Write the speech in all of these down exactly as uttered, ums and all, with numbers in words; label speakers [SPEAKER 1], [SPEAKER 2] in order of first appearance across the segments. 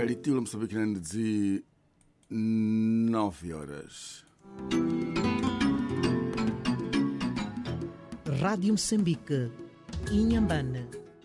[SPEAKER 1] Alitilo Moçambique de nove horas.
[SPEAKER 2] Rádio Moçambique, Inhambane.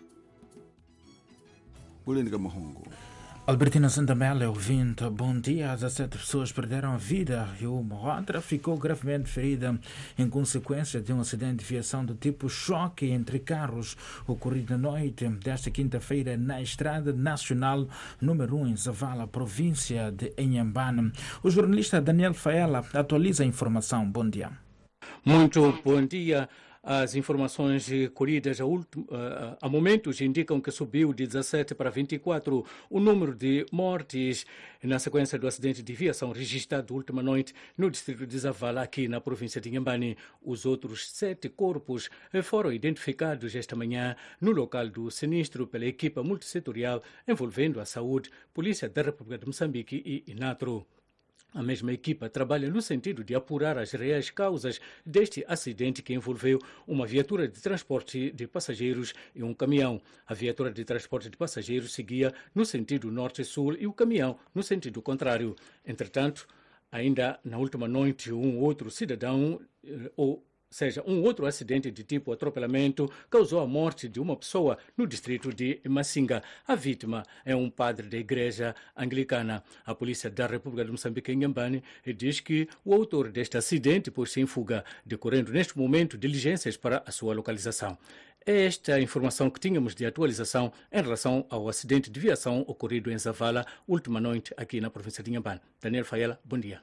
[SPEAKER 1] Bolínica Mahongo.
[SPEAKER 3] Albertina Santamela, ouvinte, bom dia. dezessete pessoas perderam a vida e uma outra ficou gravemente ferida em consequência de um acidente de viação do tipo choque entre carros ocorrido na noite desta quinta-feira na Estrada Nacional número um em Zavala, província de Inhambane. O jornalista Daniel Faela atualiza a informação. Bom dia.
[SPEAKER 4] Muito bom dia. As informações colhidas a, ultim, a momentos indicam que subiu de dezessete para vinte e quatro o número de mortes na sequência do acidente de viação registrado última noite no distrito de Zavala, aqui na província de Inhambane. Os outros sete corpos foram identificados esta manhã no local do sinistro pela equipa multissetorial envolvendo a saúde, Polícia da República de Moçambique e INATRO. A mesma equipa trabalha no sentido de apurar as reais causas deste acidente que envolveu uma viatura de transporte de passageiros e um caminhão. A viatura de transporte de passageiros seguia no sentido norte-sul e o caminhão no sentido contrário. Entretanto, ainda na última noite, um outro cidadão, ou seja, um outro acidente de tipo atropelamento causou a morte de uma pessoa no distrito de Massinga. A vítima é um padre da igreja anglicana. A Polícia da República de Moçambique, em Inhambane, diz que o autor deste acidente pôs-se em fuga, decorrendo neste momento diligências para a sua localização. É esta a informação que tínhamos de atualização em relação ao acidente de viação ocorrido em Zavala, última noite aqui na província de Inhambane. Daniel Faela, bom dia.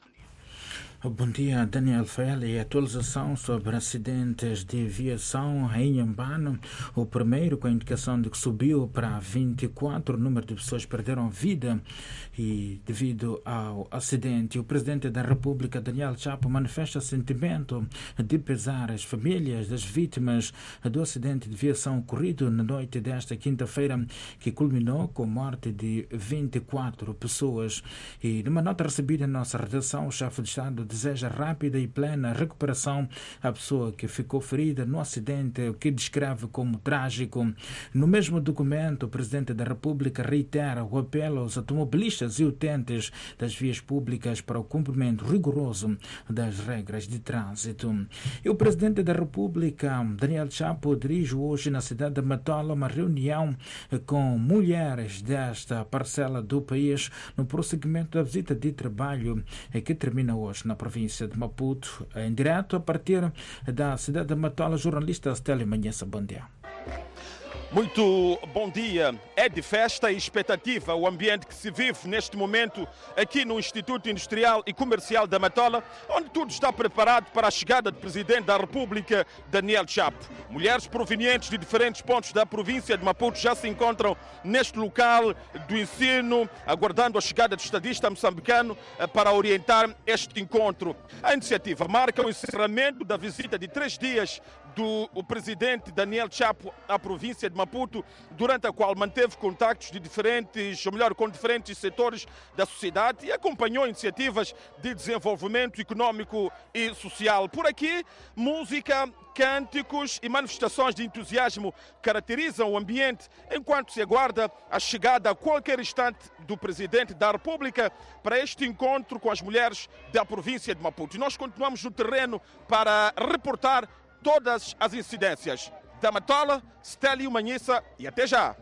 [SPEAKER 3] Bom dia, Daniel Faela. E atualização sobre acidentes de viação em Inhambane. O primeiro com a indicação de que subiu para vinte e quatro o número de pessoas que perderam vida e devido ao acidente. O presidente da República, Daniel Chapo, manifesta sentimento de pesar às famílias das vítimas do acidente de viação ocorrido na noite desta quinta-feira, que culminou com a morte de vinte e quatro pessoas. E numa nota recebida na nossa redação, o chefe de Estado deseja rápida e plena recuperação à pessoa que ficou ferida no acidente, o que descreve como trágico. No mesmo documento, o Presidente da República reitera o apelo aos automobilistas e utentes das vias públicas para o cumprimento rigoroso das regras de trânsito. E o Presidente da República, Daniel Chapo, dirige hoje na cidade de Matola uma reunião com mulheres desta parcela do país no prosseguimento da visita de trabalho que termina hoje na província de Maputo. Em direto a partir da cidade de Matola, jornalista Stélio Manhessa, bom dia.
[SPEAKER 5] Muito bom dia. É de festa e expectativa o ambiente que se vive neste momento aqui no Instituto Industrial e Comercial da Matola, onde tudo está preparado para a chegada do Presidente da República, Daniel Chapo. Mulheres provenientes de diferentes pontos da província de Maputo já se encontram neste local do ensino, aguardando a chegada do estadista moçambicano para orientar este encontro. A iniciativa marca o encerramento da visita de três dias do o presidente Daniel Chapo à província de Maputo, durante a qual manteve contactos de diferentes, ou melhor, com diferentes setores da sociedade e acompanhou iniciativas de desenvolvimento econômico e social. Por aqui, música, cânticos e manifestações de entusiasmo caracterizam o ambiente enquanto se aguarda a chegada a qualquer instante do Presidente da República para este encontro com as mulheres da província de Maputo. E nós continuamos no terreno para reportar todas as incidências. Da Matola, Stélio Manhissa, e até já.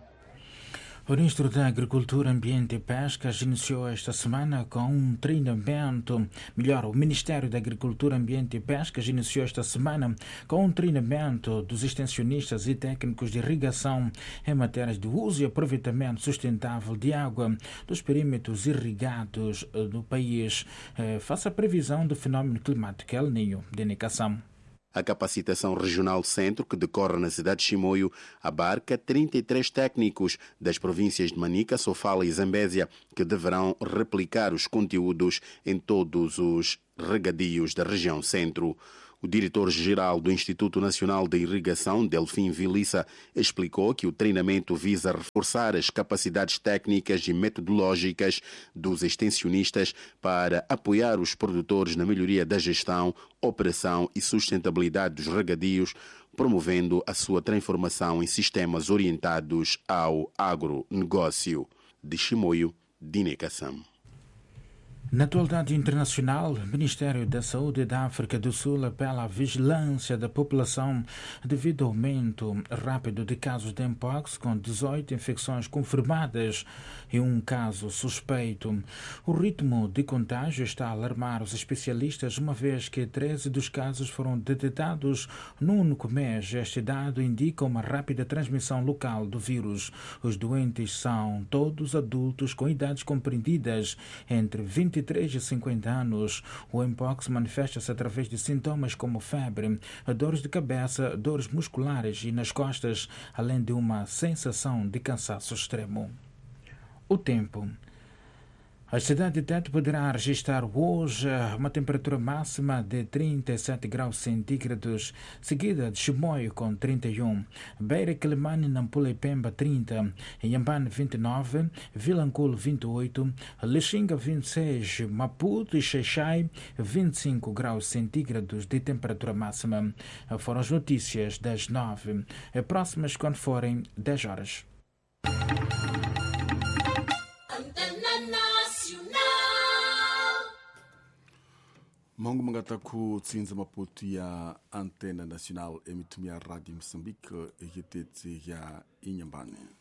[SPEAKER 3] O Ministro da Agricultura, Ambiente e Pescas iniciou esta semana com um treinamento, melhor, o Ministério da Agricultura, Ambiente e Pescas iniciou esta semana com um treinamento dos extensionistas e técnicos de irrigação em matérias de uso e aproveitamento sustentável de água dos perímetros irrigados do país, face à previsão do fenómeno climático El Niño de Nicação.
[SPEAKER 6] A capacitação regional centro, que decorre na cidade de Chimoio, abarca trinta e três técnicos das províncias de Manica, Sofala e Zambésia, que deverão replicar os conteúdos em todos os regadios da região centro. O diretor-geral do Instituto Nacional de Irrigação, Delfim Vilissa, explicou que o treinamento visa reforçar as capacidades técnicas e metodológicas dos extensionistas para apoiar os produtores na melhoria da gestão, operação e sustentabilidade dos regadios, promovendo a sua transformação em sistemas orientados ao agronegócio. De Chimoio, Dinekassam.
[SPEAKER 3] Na atualidade internacional, o Ministério da Saúde da África do Sul apela à vigilância da população devido ao aumento rápido de casos de mpox, com dezoito infecções confirmadas e um caso suspeito. O ritmo de contágio está a alarmar os especialistas, uma vez que treze dos casos foram detectados num único mês. Este dado indica uma rápida transmissão local do vírus. Os doentes são todos adultos com idades compreendidas entre vinte e três e cinquenta anos. O mpox manifesta-se através de sintomas como febre, dores de cabeça, dores musculares e nas costas, além de uma sensação de cansaço extremo. O tempo. A cidade de Tete poderá registrar hoje uma temperatura máxima de trinta e sete graus centígrados, seguida de Chimoio com trinta e um, Beira, Quelimane, Nampula e Pemba trinta, Inhambane vinte e nove, Vilanculo vinte e oito, Lixinga vinte e seis, Maputo e Xaixai vinte e cinco graus centígrados de temperatura máxima. Foram as notícias das nove, próximas quando forem dez horas.
[SPEAKER 1] Mongo Mangataku, Tsinza Maputo ya Antena Nacional, emitumia Rádio Moçambique, e que te ya Inhambane.